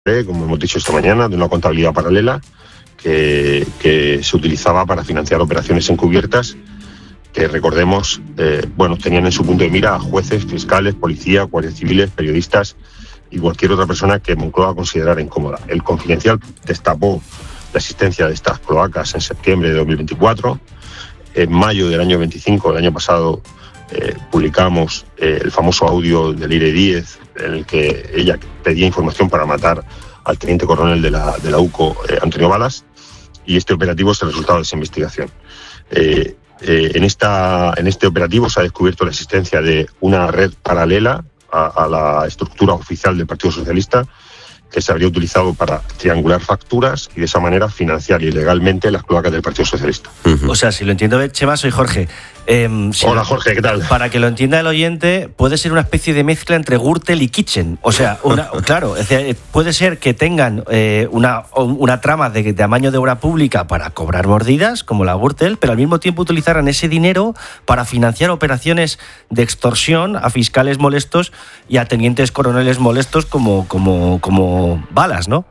como hemos dicho esta mañana, de una contabilidad paralela que se utilizaba para financiar operaciones encubiertas que, recordemos, tenían en su punto de mira a jueces, fiscales, policía, guardias civiles, periodistas y cualquier otra persona que Moncloa considerara incómoda. El Confidencial destapó la existencia de estas cloacas en septiembre de 2024. En mayo del año 25, el año pasado, publicamos el famoso audio de Leire Díez, en el que ella pedía información para matar al teniente coronel de la UCO, Antonio Balas, y este operativo es el resultado de esa investigación. En este operativo se ha descubierto la existencia de una red paralela a la estructura oficial del Partido Socialista, que se habría utilizado para triangular facturas y de esa manera financiar ilegalmente las cloacas del Partido Socialista. O sea, si lo entiendo, Chema, soy Jorge. Hola, Jorge, ¿qué tal? Para que lo entienda el oyente, puede ser una especie de mezcla entre Gürtel y Kitchen. O sea, claro, puede ser que tengan una trama de tamaño de obra pública para cobrar mordidas, como la Gürtel, pero al mismo tiempo utilizaran ese dinero para financiar operaciones de extorsión a fiscales molestos y a tenientes coroneles molestos como Balas, ¿no?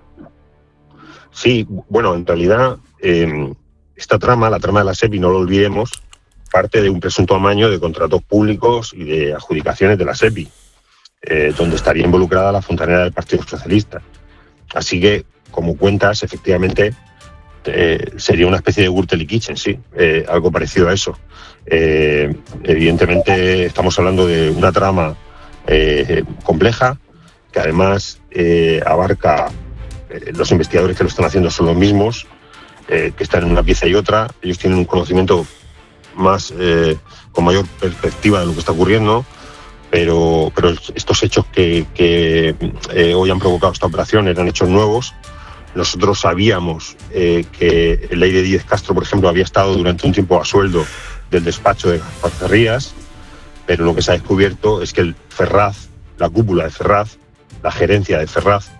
Sí, bueno, en realidad esta trama, la trama de la SEPI, no lo olvidemos, parte de un presunto amaño de contratos públicos y de adjudicaciones de la SEPI, donde estaría involucrada la fontanera del Partido Socialista. Así que, como cuentas, efectivamente, sería una especie de Gürtel y Kitchen, sí, algo parecido a eso. Evidentemente, estamos hablando de una trama compleja, que además abarca, los investigadores que lo están haciendo son los mismos, que están en una pieza y otra. Ellos tienen un conocimiento más con mayor perspectiva de lo que está ocurriendo, pero estos hechos que hoy han provocado esta operación eran hechos nuevos. Nosotros sabíamos que Leire Díez Castro, por ejemplo, había estado durante un tiempo a sueldo del despacho de Gaspar Cerrillas, pero lo que se ha descubierto es que el Ferraz, la cúpula de Ferraz, la gerencia de Ferraz,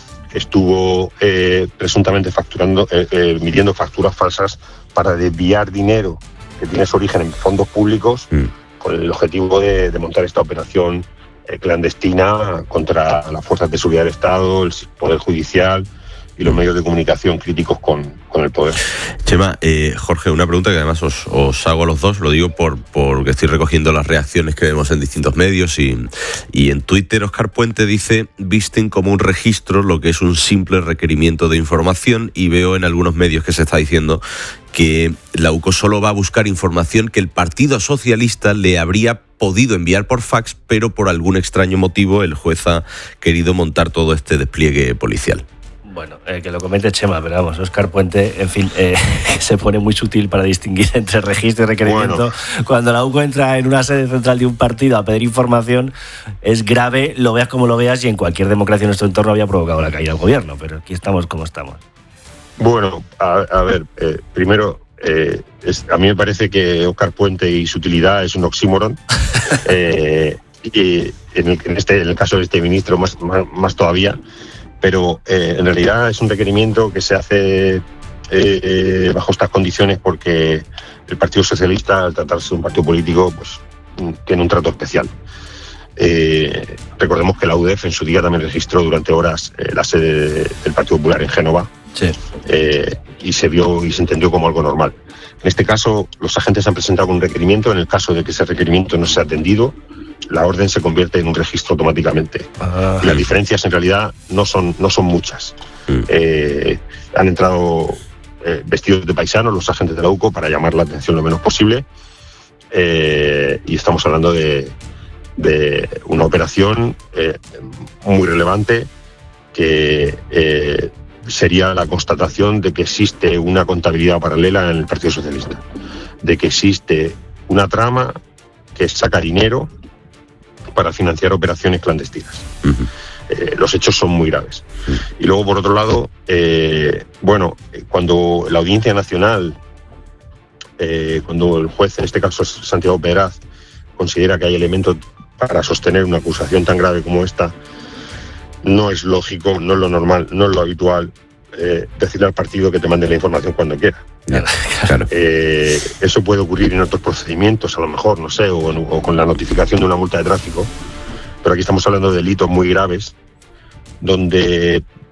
estuvo presuntamente emitiendo facturas falsas para desviar dinero que tiene su origen en fondos públicos, con el objetivo de montar esta operación clandestina contra las fuerzas de seguridad del Estado, el Poder Judicial y los medios de comunicación críticos con el poder. Chema, Jorge, una pregunta que además os hago a los dos, lo digo porque estoy recogiendo las reacciones que vemos en distintos medios y en Twitter. Óscar Puente dice: visten como un registro lo que es un simple requerimiento de información, y veo en algunos medios que se está diciendo que la UCO solo va a buscar información que el Partido Socialista le habría podido enviar por fax, pero por algún extraño motivo el juez ha querido montar todo este despliegue policial. Bueno, que lo comente Chema, pero vamos, Óscar Puente, en fin, se pone muy sutil para distinguir entre registro y requerimiento. Bueno. Cuando la UCO entra en una sede central de un partido a pedir información, es grave, lo veas como lo veas, y en cualquier democracia en nuestro entorno había provocado la caída del gobierno, pero aquí estamos como estamos. Bueno, a ver, primero, a mí me parece que Óscar Puente y su utilidad es un oxímoron. Y en el caso de este ministro más todavía. Pero en realidad es un requerimiento que se hace bajo estas condiciones porque el Partido Socialista, al tratarse de un partido político, pues tiene un trato especial. Recordemos que la UDEF en su día también registró durante horas la sede del Partido Popular en Génova. Sí. Y se vio y se entendió como algo normal. En este caso, los agentes han presentado un requerimiento. En el caso de que ese requerimiento no sea atendido, la orden se convierte en un registro automáticamente. Y las diferencias en realidad no son muchas. Han entrado vestidos de paisanos los agentes de la UCO para llamar la atención lo menos posible, y estamos hablando de una operación muy relevante que sería la constatación de que existe una contabilidad paralela en el Partido Socialista, de que existe una trama que saca dinero para financiar operaciones clandestinas. Los hechos son muy graves. Y luego, por otro lado, cuando la Audiencia Nacional, cuando el juez, en este caso es Santiago Pedraz, considera que hay elementos para sostener una acusación tan grave como esta, no es lógico, no es lo normal, no es lo habitual decirle al partido que te mande la información cuando quiera. Claro. Eso puede ocurrir en otros procedimientos, a lo mejor, no sé, o con la notificación de una multa de tráfico, pero aquí estamos hablando de delitos muy graves, donde